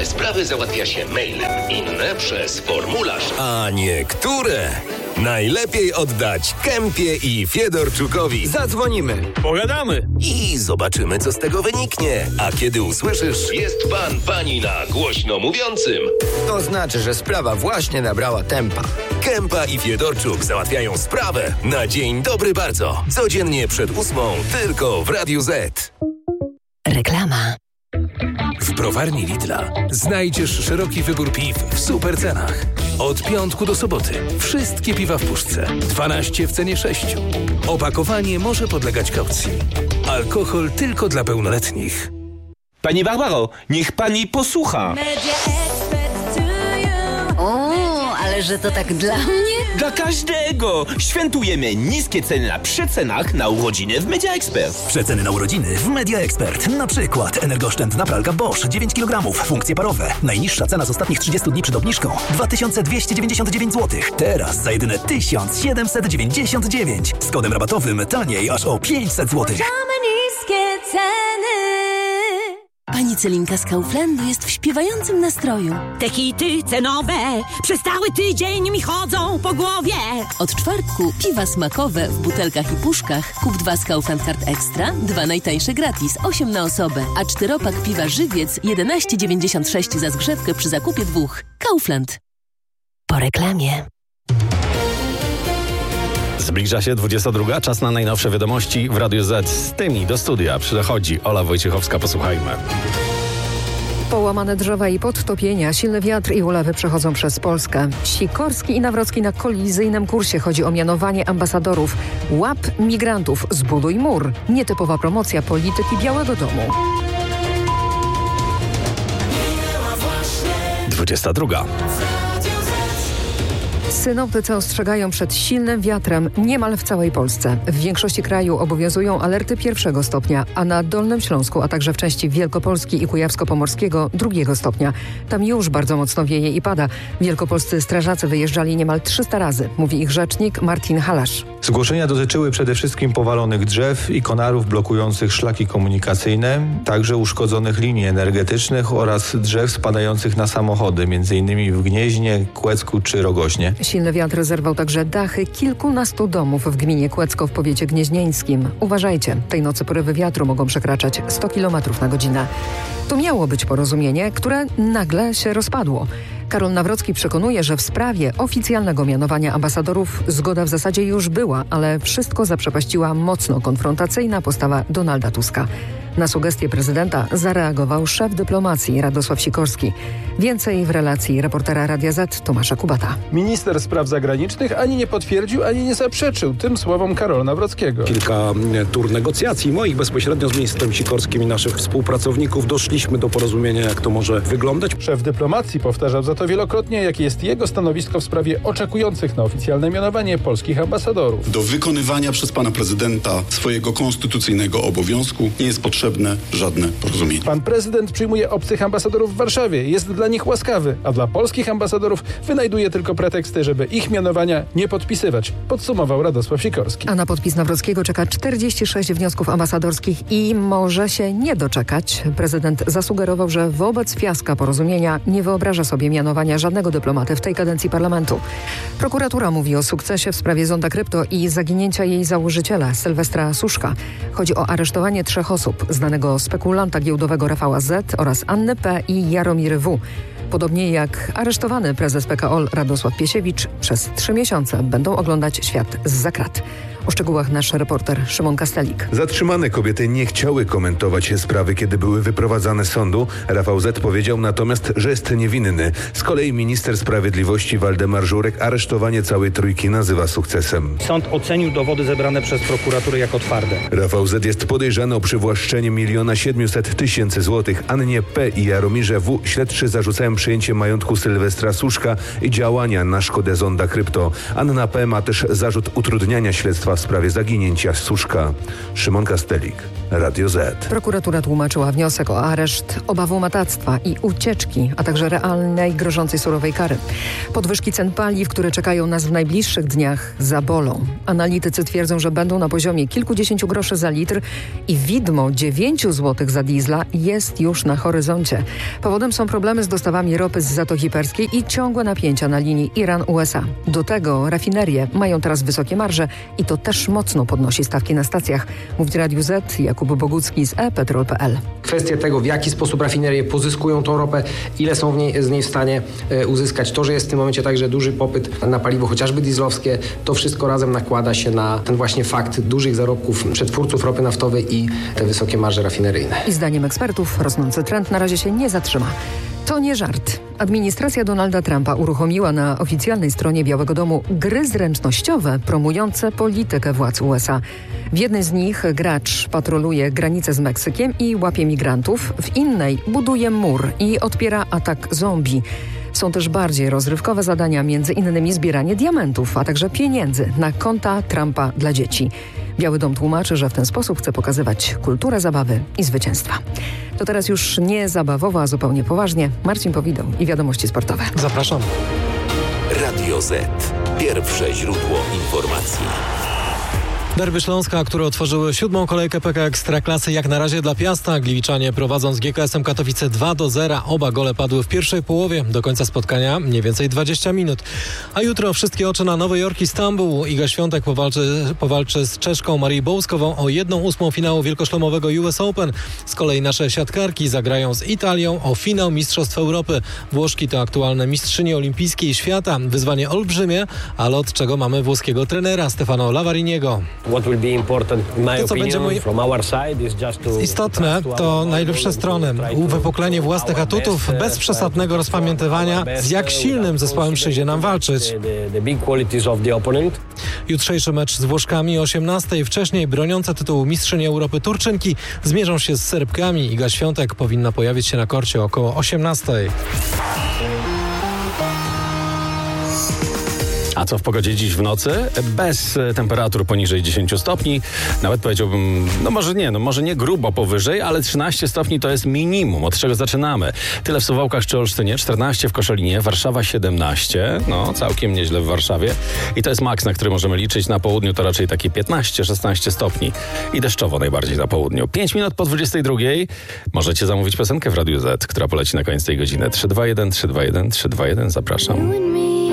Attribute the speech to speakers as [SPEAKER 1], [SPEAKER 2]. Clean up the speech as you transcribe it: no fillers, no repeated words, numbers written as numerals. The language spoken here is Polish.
[SPEAKER 1] Niektóre sprawy załatwia się mailem, inne przez formularz.
[SPEAKER 2] A niektóre najlepiej oddać Kempie i Fiedorczukowi.
[SPEAKER 3] Zadzwonimy, pogadamy
[SPEAKER 2] i zobaczymy, co z tego wyniknie. A kiedy usłyszysz,
[SPEAKER 1] jest pan, pani na głośno mówiącym,
[SPEAKER 3] to znaczy, że sprawa właśnie nabrała tempa.
[SPEAKER 2] Kempa i Fiedorczuk załatwiają sprawę na dzień dobry bardzo. Codziennie przed 8 tylko w Radiu Z.
[SPEAKER 4] Reklama.
[SPEAKER 5] W browarni Lidla znajdziesz szeroki wybór piw w super cenach. Od piątku do soboty wszystkie piwa w puszce. 12 w cenie 6. Opakowanie może podlegać kaucji. Alkohol tylko dla pełnoletnich.
[SPEAKER 6] Pani Barbaro, niech pani posłucha.
[SPEAKER 4] O, ale że to tak dla mnie?
[SPEAKER 6] Dla każdego! Świętujemy niskie ceny na przecenach na urodziny w Media Expert.
[SPEAKER 7] Przeceny na urodziny w Media Expert. Na przykład energooszczędna pralka Bosch 9 kg, funkcje parowe. Najniższa cena z ostatnich 30 dni przed obniżką 2299 zł. Teraz za jedyne 1799. Z kodem rabatowym taniej aż o 500 zł.
[SPEAKER 4] Niskie ceny. Pani Celinka z Kauflandu jest w śpiewającym nastroju.
[SPEAKER 8] Te hity cenowe przez cały tydzień mi chodzą po głowie.
[SPEAKER 4] Od czwartku piwa smakowe w butelkach i puszkach. Kup 2 z Kaufland Card Extra, 2 najtańsze gratis, 8 na osobę. A 4-pak piwa Żywiec 11,96 za zgrzewkę przy zakupie 2. Kaufland. Po reklamie.
[SPEAKER 9] Zbliża się 22. Czas na najnowsze wiadomości w Radiu Z. Z tymi do studia przychodzi Ola Wojciechowska. Posłuchajmy.
[SPEAKER 10] Połamane drzewa i podtopienia, silny wiatr i ulewy przechodzą przez Polskę. Sikorski i Nawrocki na kolizyjnym kursie. Chodzi o mianowanie ambasadorów. Łap migrantów, zbuduj mur. Nietypowa promocja polityki Białego Domu.
[SPEAKER 9] 22.
[SPEAKER 10] Synoptycy ostrzegają przed silnym wiatrem niemal w całej Polsce. W większości kraju obowiązują alerty 1 stopnia, a na Dolnym Śląsku, a także w części Wielkopolski i Kujawsko-Pomorskiego 2 stopnia. Tam już bardzo mocno wieje i pada. Wielkopolscy strażacy wyjeżdżali niemal 300 razy, mówi ich rzecznik Martin Halasz.
[SPEAKER 11] Zgłoszenia dotyczyły przede wszystkim powalonych drzew i konarów blokujących szlaki komunikacyjne, także uszkodzonych linii energetycznych oraz drzew spadających na samochody, m.in. w Gnieźnie, Kłecku czy Rogoźnie.
[SPEAKER 10] Silny wiatr zerwał także dachy kilkunastu domów w gminie Kłecko w powiecie gnieźnieńskim. Uważajcie, tej nocy porywy wiatru mogą przekraczać 100 km na godzinę. To miało być porozumienie, które nagle się rozpadło. Karol Nawrocki przekonuje, że w sprawie oficjalnego mianowania ambasadorów zgoda w zasadzie już była, ale wszystko zaprzepaściła mocno konfrontacyjna postawa Donalda Tuska. Na sugestię prezydenta zareagował szef dyplomacji Radosław Sikorski. Więcej w relacji reportera Radia Z Tomasza Kubata.
[SPEAKER 12] Minister spraw zagranicznych ani nie potwierdził, ani nie zaprzeczył tym słowom Karola Nawrockiego.
[SPEAKER 13] Kilka tur negocjacji moich bezpośrednio z ministrem Sikorskim i naszych współpracowników doszliśmy do porozumienia, jak to może wyglądać.
[SPEAKER 12] Szef dyplomacji powtarzał za to wielokrotnie, jakie jest jego stanowisko w sprawie oczekujących na oficjalne mianowanie polskich ambasadorów.
[SPEAKER 14] Do wykonywania przez pana prezydenta swojego konstytucyjnego obowiązku nie jest potrzebne żadne porozumienie.
[SPEAKER 12] Pan prezydent przyjmuje obcych ambasadorów w Warszawie, jest dla nich łaskawy, a dla polskich ambasadorów wynajduje tylko preteksty, żeby ich mianowania nie podpisywać, podsumował Radosław Sikorski.
[SPEAKER 10] A na podpis Nawrockiego czeka 46 wniosków ambasadorskich i może się nie doczekać. Prezydent zasugerował, że wobec fiaska porozumienia nie wyobraża sobie mianowania żadnego dyplomaty w tej kadencji parlamentu. Prokuratura mówi o sukcesie w sprawie Zonda Krypto i zaginięcia jej założyciela Sylwestra Suszka. Chodzi o aresztowanie 3 osób: znanego spekulanta giełdowego Rafała Z oraz Anny P. i Jaromiry W. Podobnie jak aresztowany prezes PKO Radosław Piesiewicz, przez 3 miesiące będą oglądać świat zza krat. O szczegółach nasz reporter Szymon Kastelik.
[SPEAKER 15] Zatrzymane kobiety nie chciały komentować sprawy, kiedy były wyprowadzane z sądu. Rafał Z. powiedział natomiast, że jest niewinny. Z kolei minister sprawiedliwości Waldemar Żurek aresztowanie całej trójki nazywa sukcesem.
[SPEAKER 16] Sąd ocenił dowody zebrane przez prokuraturę jako twarde.
[SPEAKER 15] Rafał Z. jest podejrzany o przywłaszczenie 1 700 000 złotych. Annie P. i Jaromirze W. śledczy zarzucają przejęcie majątku Sylwestra Suszka i działania na szkodę Zonda Krypto. Anna P. ma też zarzut utrudniania śledztwa w sprawie zaginięcia Suszka. Szymon Kastelik, Radio Z.
[SPEAKER 10] Prokuratura tłumaczyła wniosek o areszt obawą matactwa i ucieczki, a także realnej, grożącej surowej kary. Podwyżki cen paliw, które czekają nas w najbliższych dniach, zabolą. Analitycy twierdzą, że będą na poziomie kilkudziesięciu groszy za litr i widmo 9 zł za diesla jest już na horyzoncie. Powodem są problemy z dostawami ropy z Zatoki Perskiej i ciągłe napięcia na linii Iran-USA. Do tego rafinerie mają teraz wysokie marże i to też mocno podnosi stawki na stacjach. Mówi Radiu Z Jakub Bogucki z ePetrol.pl.
[SPEAKER 17] Kwestie tego, w jaki sposób rafinerie pozyskują tą ropę, ile są z niej w stanie uzyskać. To, że jest w tym momencie także duży popyt na paliwo, chociażby dieslowskie, to wszystko razem nakłada się na ten właśnie fakt dużych zarobków przetwórców ropy naftowej i te wysokie marże rafineryjne. I
[SPEAKER 10] zdaniem ekspertów rosnący trend na razie się nie zatrzyma. To nie żart. Administracja Donalda Trumpa uruchomiła na oficjalnej stronie Białego Domu gry zręcznościowe promujące politykę władz USA. W jednej z nich gracz patroluje granicę z Meksykiem i łapie migrantów, w innej buduje mur i odpiera atak zombie. Są też bardziej rozrywkowe zadania, między innymi zbieranie diamentów, a także pieniędzy na konta Trumpa dla dzieci. Biały Dom tłumaczy, że w ten sposób chce pokazywać kulturę zabawy i zwycięstwa. To teraz już nie zabawowo, a zupełnie poważnie. Marcin Powidoł i wiadomości sportowe.
[SPEAKER 12] Zapraszam.
[SPEAKER 2] Radio Z. Pierwsze źródło informacji.
[SPEAKER 18] Derby Śląska, które otworzyły 7. kolejkę PK Ekstraklasy, jak na razie dla Piasta. Gliwiczanie prowadzą z GKS-em Katowice 2-0. Oba gole padły w pierwszej połowie. Do końca spotkania mniej więcej 20 minut. A jutro wszystkie oczy na Nowy Jork i Stambuł. Iga Świątek powalczy z Czeszką Marią Bołskową o 1/8 finału wielkoszlemowego US Open. Z kolei nasze siatkarki zagrają z Italią o finał Mistrzostw Europy. Włoszki to aktualne mistrzynie olimpijskie i świata. Wyzwanie olbrzymie, ale od czego mamy włoskiego trenera Stefano Lavariniego.
[SPEAKER 19] To, co będzie
[SPEAKER 18] istotne, to najlepsze strony. Uwypuklenie własnych atutów, bez przesadnego rozpamiętywania, z jak silnym zespołem przyjdzie nam walczyć. Jutrzejszy mecz z Włoszkami o 18:00. Wcześniej broniące tytułu mistrzyni Europy Turczynki zmierzą się z Serbkami. Iga Świątek powinna pojawić się na korcie około 18:00.
[SPEAKER 9] A co w pogodzie dziś w nocy? Bez temperatur poniżej 10 stopni. Nawet powiedziałbym, może nie grubo powyżej, ale 13 stopni to jest minimum. Od czego zaczynamy? Tyle w Suwałkach czy Olsztynie, 14 w Koszalinie, Warszawa 17. Całkiem nieźle w Warszawie. I to jest maks, na który możemy liczyć. Na południu to raczej takie 15-16 stopni. I deszczowo najbardziej na południu. 5 minut po 22:00 możecie zamówić piosenkę w Radiu Z, która poleci na koniec tej godziny. 321, 321, 321. Zapraszam.